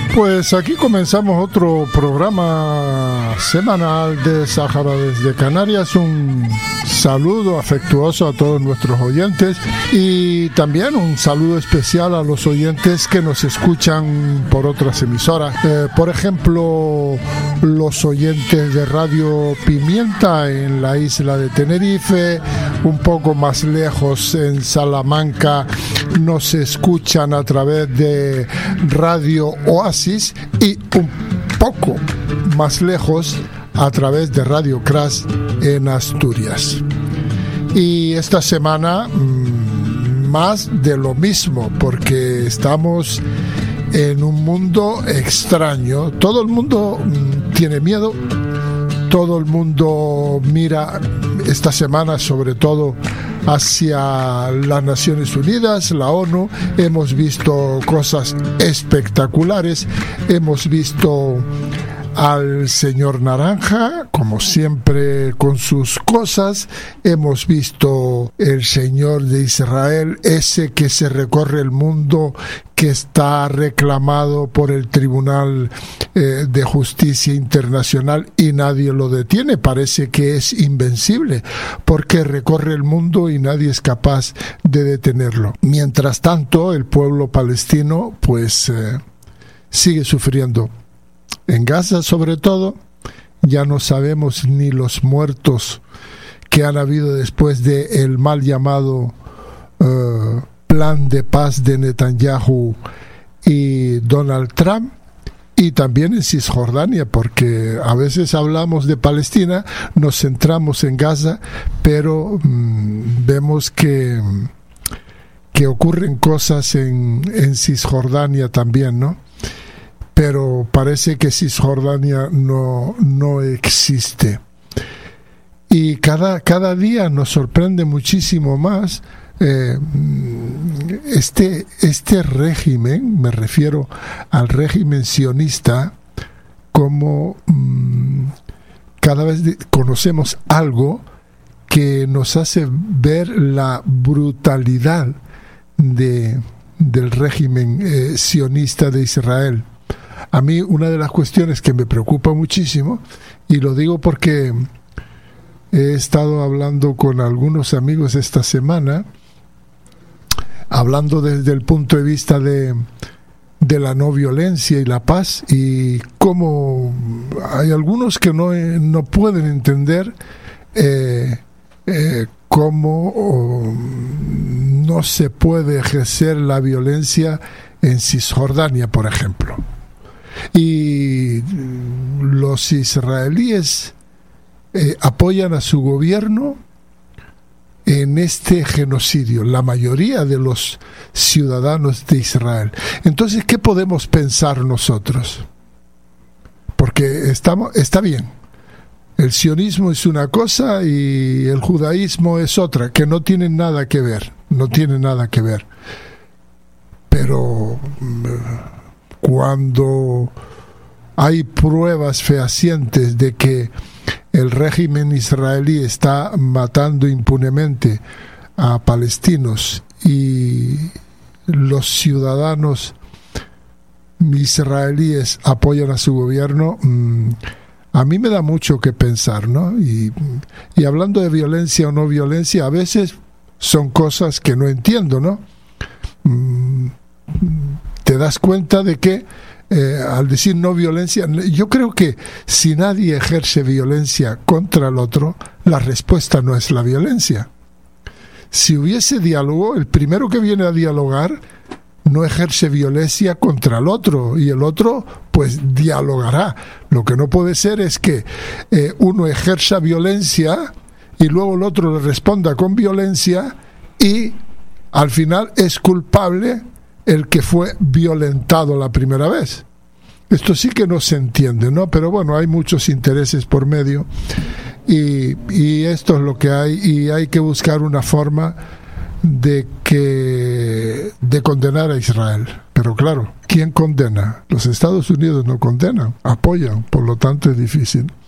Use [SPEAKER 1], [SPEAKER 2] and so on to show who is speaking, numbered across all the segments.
[SPEAKER 1] Pues aquí comenzamos otro programa semanal de Sáhara desde Canarias. Un saludo afectuoso a todos nuestros oyentes y también un saludo especial a los oyentes que nos escuchan por otras emisoras. Por ejemplo, los oyentes de Radio Pimienta en la isla de Tenerife, un poco más lejos en Salamanca nos escuchan a través de Radio Oasis y un poco más lejos a través de Radio Crash en Asturias. Y esta semana más de lo mismo, porque estamos en un mundo extraño. Todo el mundo tiene miedo, todo el mundo mira esta semana sobre todo hacia las Naciones Unidas, la ONU. Hemos visto cosas espectaculares, hemos visto al señor Naranja, como siempre con sus cosas, hemos visto el señor de Israel, ese que se recorre el mundo, que está reclamado por el Tribunal de Justicia Internacional y nadie lo detiene. Parece que es invencible porque recorre el mundo y nadie es capaz de detenerlo. Mientras tanto, el pueblo palestino pues sigue sufriendo. En Gaza, sobre todo, ya no sabemos ni los muertos que han habido después del mal llamado plan de paz de Netanyahu y Donald Trump, y también en Cisjordania, porque a veces hablamos de Palestina, nos centramos en Gaza, pero vemos que ocurren cosas en Cisjordania también, ¿no? Pero parece que Cisjordania no existe. Y cada día nos sorprende muchísimo más este régimen, me refiero al régimen sionista, como cada vez conocemos algo que nos hace ver la brutalidad del régimen sionista de Israel. A mí una de las cuestiones que me preocupa muchísimo, y lo digo porque he estado hablando con algunos amigos esta semana, hablando desde el punto de vista de la no violencia y la paz, y cómo hay algunos que no pueden entender cómo no se puede ejercer la violencia en Cisjordania, por ejemplo. Y los israelíes apoyan a su gobierno en este genocidio, la mayoría de los ciudadanos de Israel. Entonces, ¿qué podemos pensar nosotros? Porque está bien, el sionismo es una cosa y el judaísmo es otra, que no tienen nada que ver, pero cuando hay pruebas fehacientes de que el régimen israelí está matando impunemente a palestinos y los ciudadanos israelíes apoyan a su gobierno, a mí me da mucho que pensar, ¿no? Y hablando de violencia o no violencia, a veces son cosas que no entiendo, ¿no? Te das cuenta de que al decir no violencia, yo creo que si nadie ejerce violencia contra el otro, la respuesta no es la violencia. Si hubiese diálogo, el primero que viene a dialogar no ejerce violencia contra el otro y el otro pues dialogará. Lo que no puede ser es que uno ejerza violencia y luego el otro le responda con violencia y al final es culpable el que fue violentado la primera vez. Esto sí que no se entiende, ¿no? Pero bueno, hay muchos intereses por medio y esto es lo que hay, y hay que buscar una forma de condenar a Israel. Pero claro, ¿quién condena? Los Estados Unidos no condenan, apoyan, por lo tanto es difícil.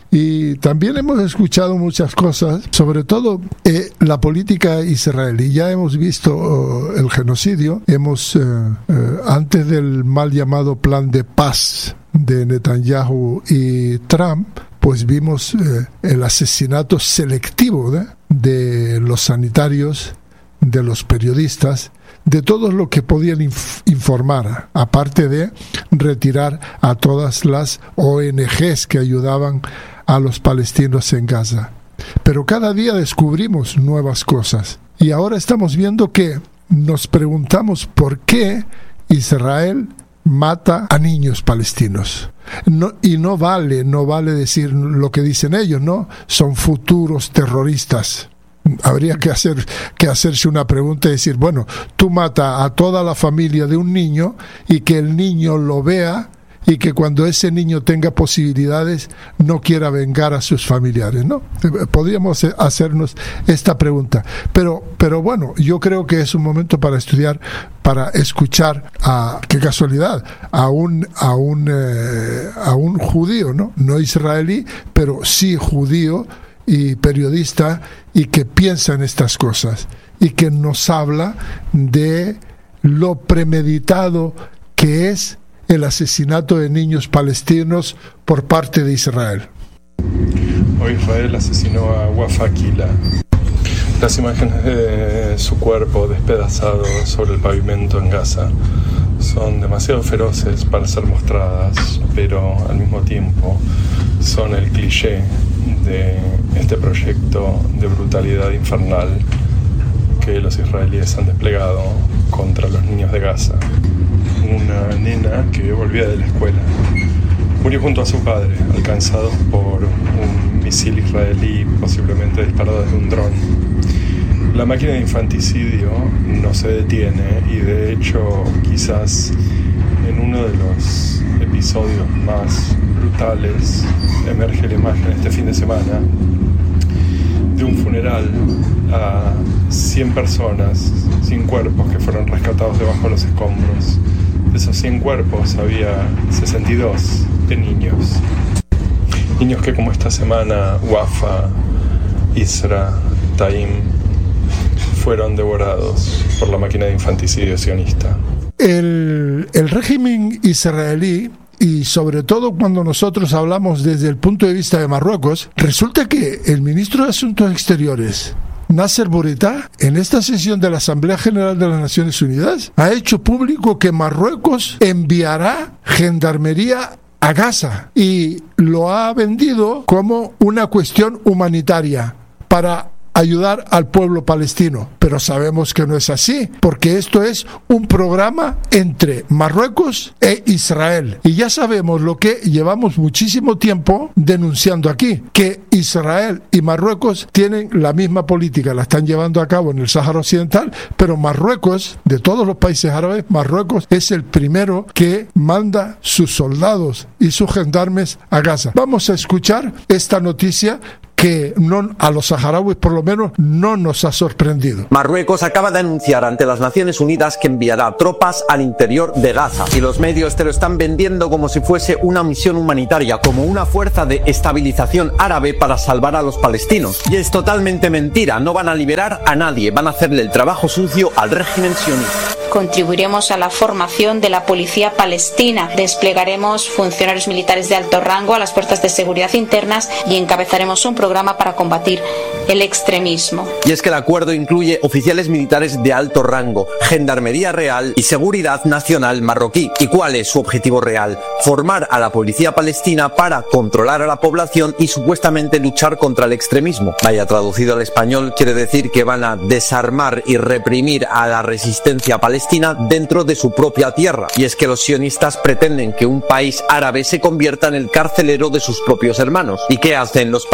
[SPEAKER 1] Y también hemos escuchado muchas cosas, sobre todo la política israelí. Ya hemos visto el genocidio, antes del mal llamado plan de paz de Netanyahu y Trump, pues vimos el asesinato selectivo de los sanitarios, de los periodistas, de todo lo que podían informar, aparte de retirar a todas las ONGs que ayudaban a los palestinos en Gaza. Pero cada día descubrimos nuevas cosas. Y ahora estamos viendo que nos preguntamos por qué Israel mata a niños palestinos. Y no vale decir lo que dicen ellos, ¿no? Son futuros terroristas. Habría que hacerse una pregunta y decir, bueno, tú matas a toda la familia de un niño y que el niño lo vea y que cuando ese niño tenga posibilidades no quiera vengar a sus familiares, ¿no? Podríamos hacernos esta pregunta. Pero bueno, yo creo que es un momento para estudiar, para escuchar qué casualidad, a un judío, ¿no? No israelí, pero sí judío y periodista, y que piensa en estas cosas y que nos habla de lo premeditado que es el asesinato de niños palestinos por parte de Israel.
[SPEAKER 2] Hoy Israel asesinó a Wafa Kila. Las imágenes de su cuerpo despedazado sobre el pavimento en Gaza son demasiado feroces para ser mostradas, pero al mismo tiempo son el cliché de este proyecto de brutalidad infernal que los israelíes han desplegado contra los niños de Gaza. Una nena que volvía de la escuela murió junto a su padre, alcanzado por un misil israelí posiblemente disparado desde un dron. La máquina de infanticidio no se detiene y de hecho quizás en uno de los episodios más brutales emerge la imagen este fin de semana de un funeral a 100 personas, 100 cuerpos que fueron rescatados debajo de los escombros. De esos 100 cuerpos había 62 de niños. Niños que, como esta semana, Wafa, Isra, Taim, fueron devorados por la máquina de infanticidio sionista.
[SPEAKER 1] El régimen israelí, y sobre todo cuando nosotros hablamos desde el punto de vista de Marruecos, resulta que el ministro de Asuntos Exteriores, Nasser Bourita, en esta sesión de la Asamblea General de las Naciones Unidas, ha hecho público que Marruecos enviará gendarmería a Gaza y lo ha vendido como una cuestión humanitaria para ayudar al pueblo palestino, pero sabemos que no es así, porque esto es un programa entre Marruecos e Israel, y ya sabemos lo que llevamos muchísimo tiempo denunciando aquí, que Israel y Marruecos tienen la misma política, la están llevando a cabo en el Sáhara Occidental, pero Marruecos, de todos los países árabes, Marruecos es el primero que manda sus soldados y sus gendarmes a Gaza. Vamos a escuchar esta noticia que a los saharauis por lo menos no nos ha sorprendido.
[SPEAKER 3] Marruecos acaba de anunciar ante las Naciones Unidas que enviará tropas al interior de Gaza, y los medios te lo están vendiendo como si fuese una misión humanitaria, como una fuerza de estabilización árabe para salvar a los palestinos. Y es totalmente mentira, no van a liberar a nadie, van a hacerle el trabajo sucio al régimen sionista.
[SPEAKER 4] Contribuiremos a la formación de la policía palestina, desplegaremos funcionarios militares de alto rango a las fuerzas de seguridad internas y encabezaremos un programa para combatir el extremismo.
[SPEAKER 3] Y es que el acuerdo incluye oficiales militares de alto rango, gendarmería real y seguridad nacional marroquí. ¿Y cuál es su objetivo real? Formar a la policía palestina para controlar a la población y supuestamente luchar contra el extremismo. Vaya, traducido al español quiere decir que van a desarmar y reprimir a la resistencia palestina dentro de su propia tierra. Y es que los sionistas pretenden que un país árabe se convierta en el carcelero de sus propios hermanos. ¿Y qué hacen los países que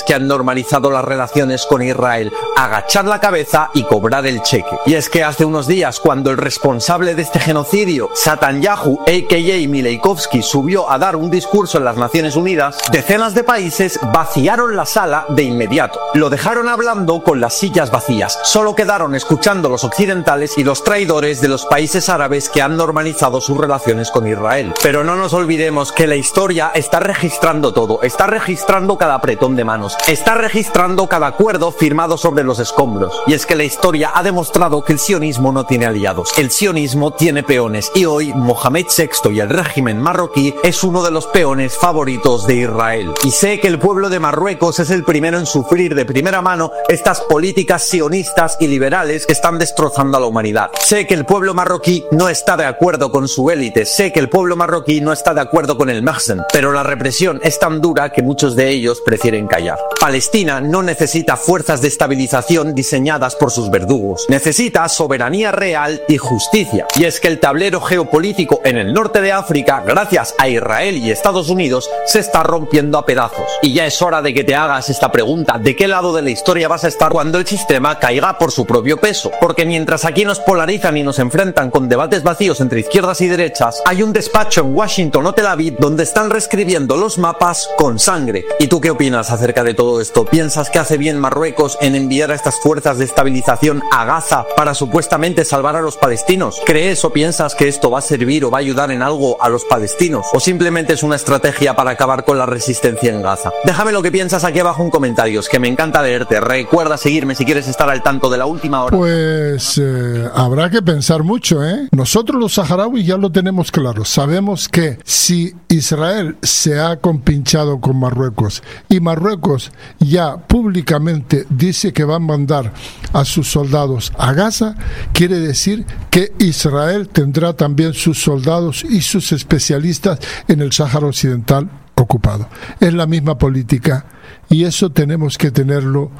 [SPEAKER 3] que han normalizado las relaciones con Israel, agachar la cabeza y cobrar el cheque. Y es que hace unos días, cuando el responsable de este genocidio, Netanyahu, a.k.a. Mileikovsky, subió a dar un discurso en las Naciones Unidas, decenas de países vaciaron la sala de inmediato. Lo dejaron hablando con las sillas vacías. Solo quedaron escuchando los occidentales y los traidores de los países árabes que han normalizado sus relaciones con Israel. Pero no nos olvidemos que la historia está registrando todo, está registrando cada apretón de manos, está registrando cada acuerdo firmado sobre los escombros. Y es que la historia ha demostrado que el sionismo no tiene aliados, el sionismo tiene peones, y hoy Mohamed VI y el régimen marroquí es uno de los peones favoritos de Israel. Y sé que el pueblo de Marruecos es el primero en sufrir de primera mano estas políticas sionistas y liberales que están destrozando a la humanidad. Sé que el pueblo marroquí no está de acuerdo con su élite, sé que el pueblo marroquí no está de acuerdo con el Mahsen, pero la represión es tan dura que muchos de ellos prefieren callar. Palestina no necesita fuerzas de estabilización diseñadas por sus verdugos, necesita soberanía real y justicia. Y es que el tablero geopolítico en el norte de África, gracias a Israel y Estados Unidos, se está rompiendo a pedazos. Y ya es hora de que te hagas esta pregunta: ¿de qué lado de la historia vas a estar cuando el sistema caiga por su propio peso? Porque mientras aquí nos polarizan y nos enfrentan con debates vacíos entre izquierdas y derechas, hay un despacho en Washington o Tel Aviv donde están reescribiendo los mapas con sangre. ¿Y tú qué opinas acerca de todo esto? ¿Piensas que hace bien Marruecos en enviar a estas fuerzas de estabilización a Gaza para supuestamente salvar a los palestinos? ¿Crees o piensas que esto va a servir o va a ayudar en algo a los palestinos? ¿O simplemente es una estrategia para acabar con la resistencia en Gaza? Déjame lo que piensas aquí abajo en comentarios, que me encanta leerte. Recuerda seguirme si quieres estar al tanto de la última hora.
[SPEAKER 1] Pues habrá que pensar mucho, ¿eh? Nosotros los saharauis ya lo tenemos claro. Sabemos que si Israel se ha compinchado con Marruecos y Marruecos ya públicamente dice que va a mandar a sus soldados a Gaza, quiere decir que Israel tendrá también sus soldados y sus especialistas en el Sáhara Occidental ocupado. Es la misma política y eso tenemos que tenerlo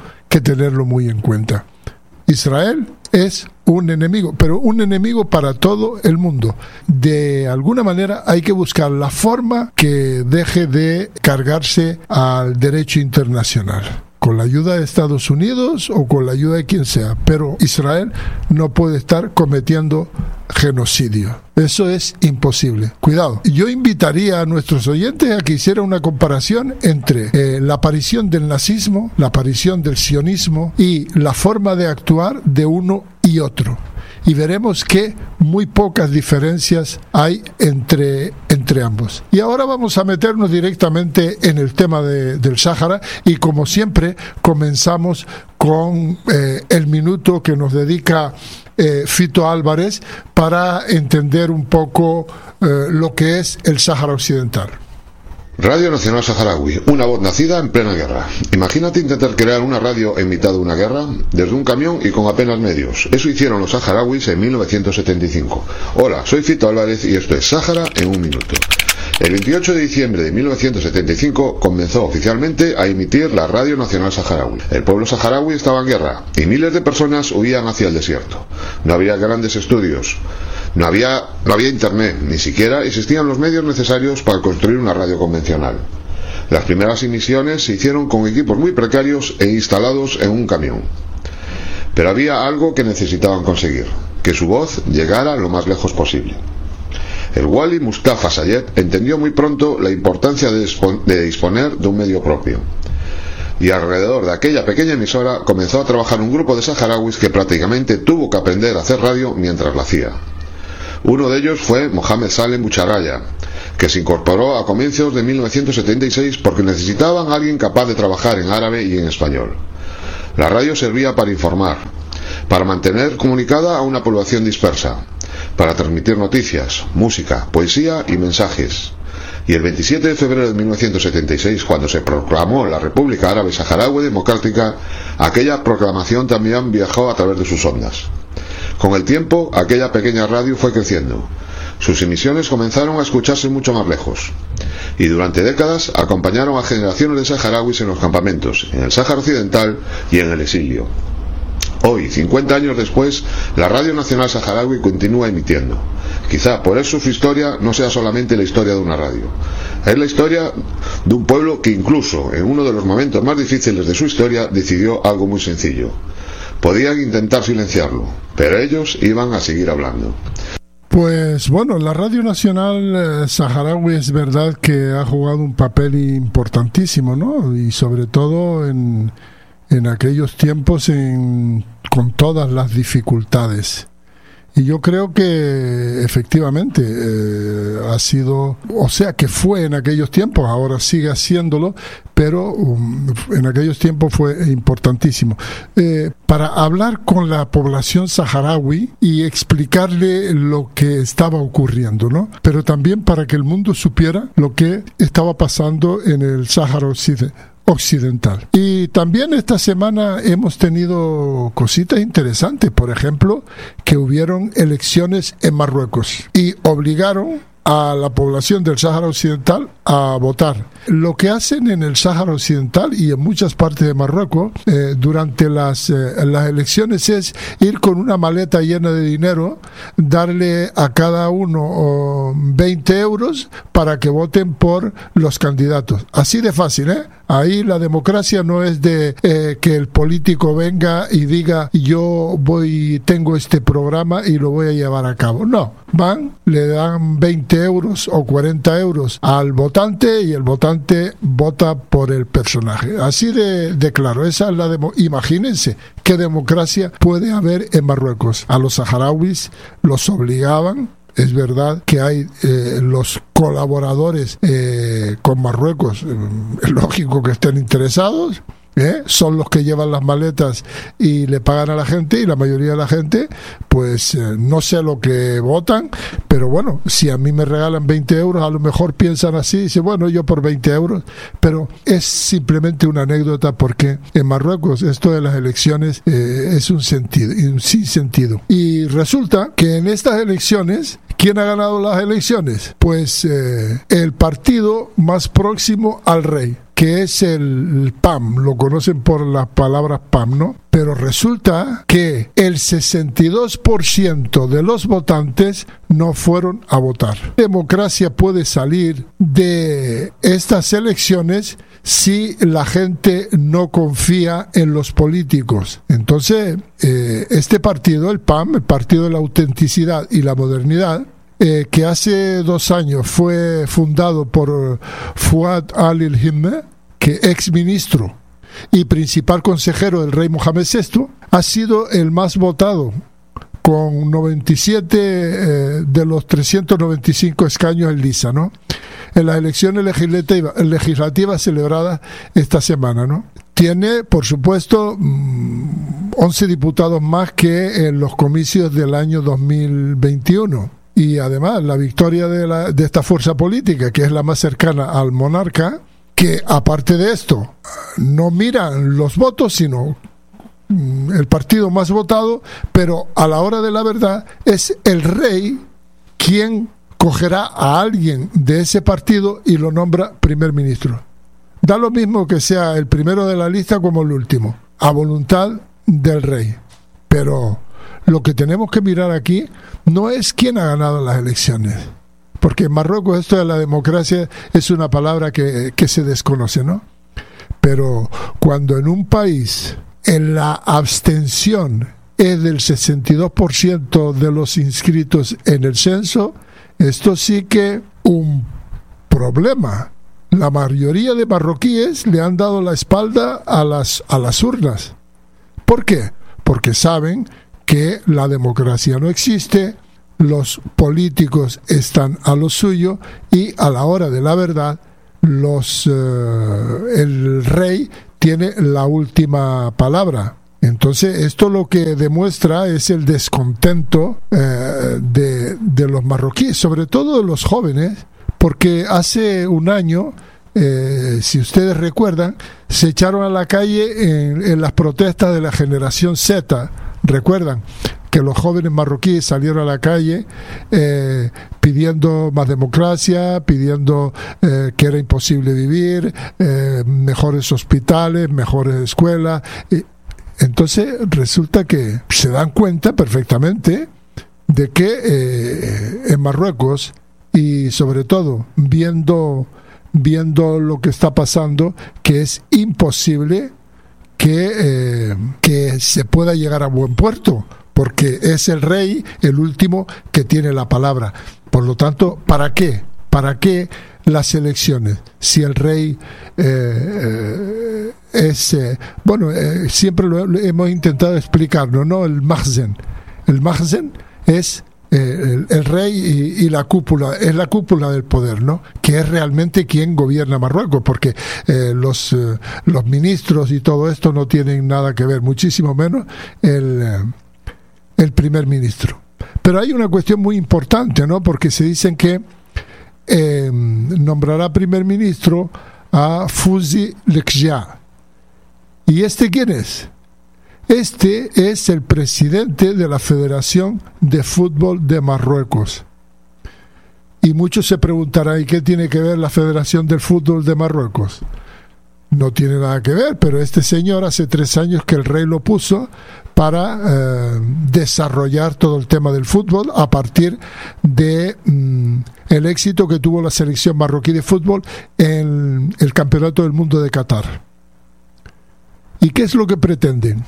[SPEAKER 1] muy en cuenta. Israel es un enemigo, pero un enemigo para todo el mundo. De alguna manera hay que buscar la forma que deje de cargarse al derecho internacional, con la ayuda de Estados Unidos o con la ayuda de quien sea, pero Israel no puede estar cometiendo genocidio. Eso es imposible. Cuidado. Yo invitaría a nuestros oyentes a que hicieran una comparación entre la aparición del nazismo, la aparición del sionismo y la forma de actuar de uno y otro. Y veremos que muy pocas diferencias hay entre ambos. Y ahora vamos a meternos directamente en el tema del Sáhara y, como siempre, comenzamos con el minuto que nos dedica Fito Álvarez para entender un poco lo que es el Sáhara Occidental.
[SPEAKER 5] Radio Nacional Saharaui, una voz nacida en plena guerra. Imagínate intentar crear una radio en mitad de una guerra, desde un camión y con apenas medios. Eso hicieron los saharauis en 1975. Hola, soy Fito Álvarez y esto es Sáhara en un minuto. El 28 de diciembre de 1975 comenzó oficialmente a emitir la Radio Nacional Saharaui. El pueblo saharaui estaba en guerra y miles de personas huían hacia el desierto. No había grandes estudios. No había internet, ni siquiera existían los medios necesarios para construir una radio convencional. Las primeras emisiones se hicieron con equipos muy precarios e instalados en un camión. Pero había algo que necesitaban conseguir: que su voz llegara lo más lejos posible. El Wali Mustafa Sayed entendió muy pronto la importancia de disponer de un medio propio. Y alrededor de aquella pequeña emisora comenzó a trabajar un grupo de saharauis que prácticamente tuvo que aprender a hacer radio mientras la hacía. Uno de ellos fue Mohamed Salem Bucharaya, que se incorporó a comienzos de 1976 porque necesitaban a alguien capaz de trabajar en árabe y en español. La radio servía para informar, para mantener comunicada a una población dispersa, para transmitir noticias, música, poesía y mensajes. Y el 27 de febrero de 1976, cuando se proclamó la República Árabe Saharaui Democrática, aquella proclamación también viajó a través de sus ondas. Con el tiempo, aquella pequeña radio fue creciendo. Sus emisiones comenzaron a escucharse mucho más lejos. Y durante décadas acompañaron a generaciones de saharauis en los campamentos, en el Sáhara Occidental y en el exilio. Hoy, 50 años después, la Radio Nacional Saharaui continúa emitiendo. Quizá por eso su historia no sea solamente la historia de una radio. Es la historia de un pueblo que incluso en uno de los momentos más difíciles de su historia decidió algo muy sencillo. Podían intentar silenciarlo, pero ellos iban a seguir hablando.
[SPEAKER 1] Pues bueno, la Radio Nacional Saharaui es verdad que ha jugado un papel importantísimo, ¿no? Y sobre todo en aquellos tiempos con todas las dificultades. Y yo creo que efectivamente ha sido, o sea que fue en aquellos tiempos, ahora sigue haciéndolo, pero en aquellos tiempos fue importantísimo. Para hablar con la población saharaui y explicarle lo que estaba ocurriendo, ¿no? Pero también para que el mundo supiera lo que estaba pasando en el Sáhara Occidental. Y también esta semana hemos tenido cositas interesantes, por ejemplo, que hubieron elecciones en Marruecos y obligaron a la población del Sáhara Occidental a votar. Lo que hacen en el Sáhara Occidental y en muchas partes de Marruecos durante las elecciones es ir con una maleta llena de dinero, darle a cada uno 20 euros para que voten por los candidatos. Así de fácil, ¿eh? Ahí la democracia no es de que el político venga y diga yo tengo este programa y lo voy a llevar a cabo. No, van, le dan 20 euros o 40 euros al votante y el votante vota por el personaje. Así de claro, esa es imagínense qué democracia puede haber en Marruecos. A los saharauis los obligaban. Es verdad que hay los colaboradores con Marruecos, es lógico que estén interesados, son los que llevan las maletas y le pagan a la gente, y la mayoría de la gente pues no sé lo que votan, pero bueno, si a mí me regalan 20 euros a lo mejor piensan así, dice bueno, yo por 20 euros, pero es simplemente una anécdota porque en Marruecos esto de las elecciones es un sinsentido. Y resulta que en estas elecciones, ¿quién ha ganado las elecciones? Pues el partido más próximo al rey, que es el PAM, lo conocen por las palabras PAM, ¿no? Pero resulta que el 62% de los votantes no fueron a votar. La democracia puede salir de estas elecciones si la gente no confía en los políticos. Entonces, este partido, el PAM, el Partido de la Autenticidad y la Modernidad, que hace 2 años fue fundado por Fouad al-Himne, que ex ministro y principal consejero del rey Mohamed VI, ha sido el más votado, con 97 de los 395 escaños en lisa, ¿no? En las elecciones legislativas celebradas esta semana, ¿no? Tiene, por supuesto, 11 diputados más que en los comicios del año 2021. Y además la victoria de esta fuerza política, que es la más cercana al monarca, que aparte de esto no miran los votos, sino el partido más votado, pero a la hora de la verdad es el rey quien cogerá a alguien de ese partido y lo nombra primer ministro. Da lo mismo que sea el primero de la lista como el último, a voluntad del rey. Pero lo que tenemos que mirar aquí no es quién ha ganado las elecciones, porque en Marruecos esto de la democracia es una palabra que se desconoce, ¿no? Pero cuando en un país en la abstención es del 62% de los inscritos en el censo, esto sí que un problema. La mayoría de marroquíes le han dado la espalda a las urnas. ¿Por qué? Porque saben que la democracia no existe, los políticos están a lo suyo y a la hora de la verdad el rey tiene la última palabra. Entonces esto lo que demuestra es el descontento de los marroquíes, sobre todo de los jóvenes, porque hace un año, si ustedes recuerdan, se echaron a la calle en las protestas de la generación Z. ¿Recuerdan? Que los jóvenes marroquíes salieron a la calle pidiendo más democracia, pidiendo que era imposible vivir, mejores hospitales, mejores escuelas. Entonces resulta que se dan cuenta perfectamente de que en Marruecos, y sobre todo viendo lo que está pasando, que es imposible que se pueda llegar a buen puerto, porque es el rey el último que tiene la palabra. Por lo tanto, ¿para qué? ¿Para qué las elecciones? Si el rey siempre lo hemos intentado explicarlo, ¿no? El Mahzen es el rey y la cúpula, es la cúpula del poder, ¿no? Que es realmente quien gobierna Marruecos, porque los ministros y todo esto no tienen nada que ver, muchísimo menos el primer ministro. Pero hay una cuestión muy importante, ¿no? Porque se dicen que nombrará primer ministro a Fouzi Lekjaa. ¿Y este quién es? Este es el presidente de la Federación de Fútbol de Marruecos. Y muchos se preguntarán, ¿y qué tiene que ver la Federación del Fútbol de Marruecos? No tiene nada que ver, pero este señor hace 3 años que el rey lo puso para desarrollar todo el tema del fútbol a partir de el éxito que tuvo la selección marroquí de fútbol en el Campeonato del Mundo de Qatar. ¿Y qué es lo que pretenden?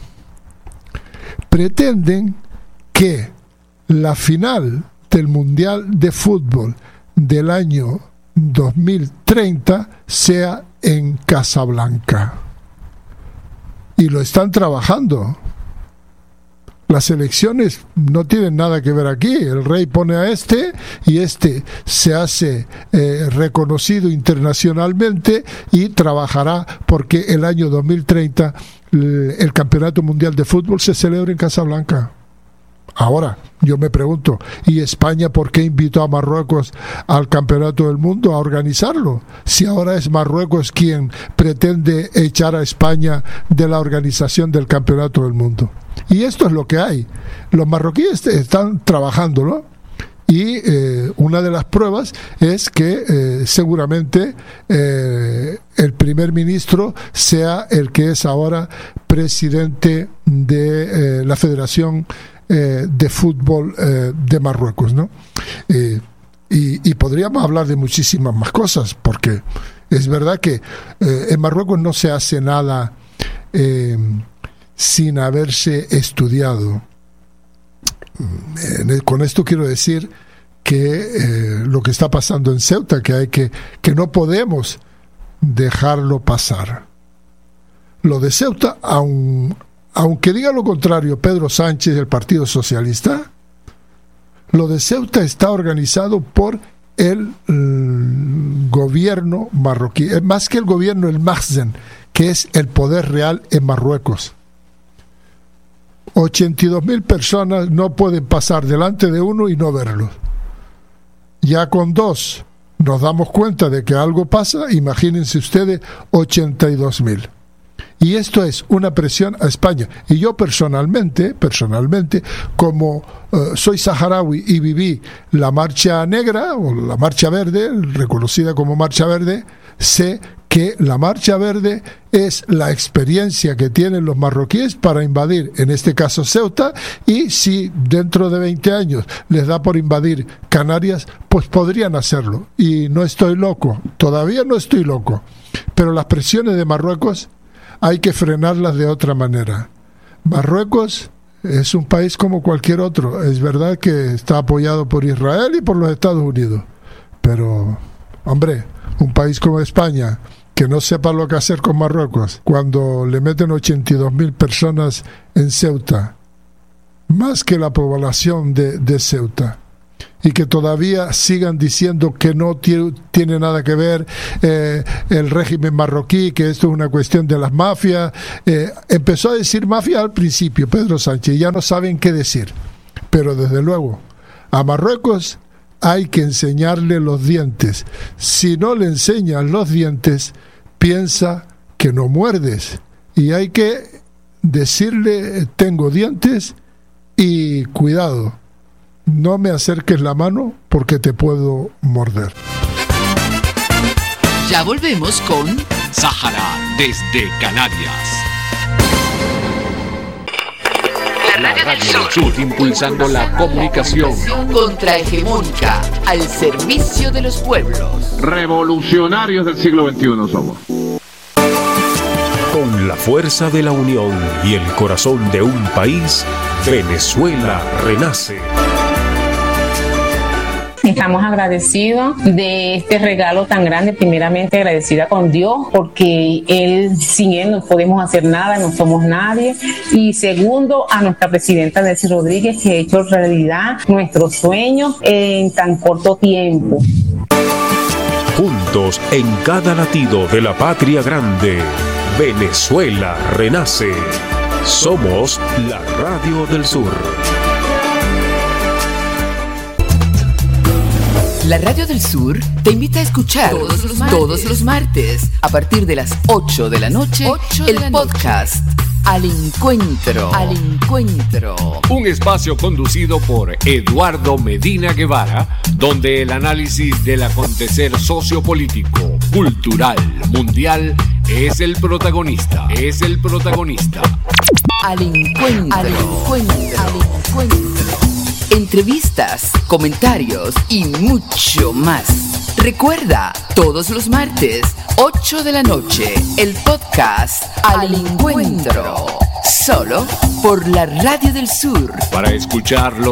[SPEAKER 1] Pretenden que la final del Mundial de Fútbol del año 2030 sea en Casablanca. Y lo están trabajando. Las elecciones no tienen nada que ver aquí. El rey pone a y se hace reconocido internacionalmente y trabajará porque el año 2030 el Campeonato Mundial de Fútbol se celebra en Casablanca. Ahora, yo me pregunto, ¿y España por qué invitó a Marruecos al Campeonato del Mundo a organizarlo? Si ahora es Marruecos quien pretende echar a España de la organización del Campeonato del Mundo. Y esto es lo que hay. Los marroquíes están trabajándolo. Y una de las pruebas es que seguramente el primer ministro sea el que es ahora presidente de la Federación de Fútbol de Marruecos, ¿no? Y podríamos hablar de muchísimas más cosas, porque es verdad que en Marruecos no se hace nada sin haberse estudiado. Con esto quiero decir que lo que está pasando en Ceuta, que no podemos dejarlo pasar. Lo de Ceuta, aunque diga lo contrario Pedro Sánchez del Partido Socialista, lo de Ceuta está organizado por el gobierno marroquí, más que el gobierno, el Mahzen, que es el poder real en Marruecos. 82.000 personas no pueden pasar delante de uno y no verlo. Ya con 2 nos damos cuenta de que algo pasa, imagínense ustedes 82.000. Y esto es una presión a España. Y yo personalmente, como soy saharaui y viví la Marcha Negra o la Marcha Verde, reconocida como Marcha Verde, sé que la Marcha Verde es la experiencia que tienen los marroquíes para invadir, en este caso Ceuta, y si dentro de 20 años les da por invadir Canarias, pues podrían hacerlo. Y no estoy loco, todavía no estoy loco, pero las presiones de Marruecos hay que frenarlas de otra manera. Marruecos es un país como cualquier otro. Es verdad que está apoyado por Israel y por los Estados Unidos, pero, hombre, un país como España, que no sepa lo que hacer con Marruecos, cuando le meten 82.000 personas en Ceuta, más que la población de Ceuta, y que todavía sigan diciendo que no tiene nada que ver el régimen marroquí, que esto es una cuestión de las mafias. Empezó a decir mafia al principio Pedro Sánchez, ya no saben qué decir, pero desde luego a Marruecos hay que enseñarle los dientes. Si no le enseñan los dientes, piensa que no muerdes, y hay que decirle: tengo dientes y cuidado, no me acerques la mano porque te puedo morder.
[SPEAKER 6] Ya volvemos con Sahara desde Canarias. Radio del Sur, impulsando la comunicación
[SPEAKER 7] contrahegemónica al servicio de los pueblos.
[SPEAKER 8] Revolucionarios del siglo XXI somos.
[SPEAKER 9] Con la fuerza de la unión y el corazón de un país, Venezuela renace.
[SPEAKER 10] Estamos agradecidos de este regalo tan grande, primeramente agradecida con Dios, porque sin Él no podemos hacer nada, no somos nadie. Y segundo, a nuestra presidenta Delcy Rodríguez, que ha hecho realidad nuestros sueños en tan corto tiempo.
[SPEAKER 9] Juntos en cada latido de la patria grande, Venezuela renace. Somos la Radio del Sur.
[SPEAKER 7] La Radio del Sur te invita a escuchar todos los martes a partir de las 8 de la noche el podcast Al Encuentro.
[SPEAKER 6] Un espacio conducido por Eduardo Medina Guevara, donde el análisis del acontecer sociopolítico, cultural, mundial es el protagonista.
[SPEAKER 7] Al Encuentro. Entrevistas, comentarios y mucho más. Recuerda, todos los martes, 8 de la noche, el podcast Al Encuentro. Solo por la Radio del Sur.
[SPEAKER 6] Para escucharlo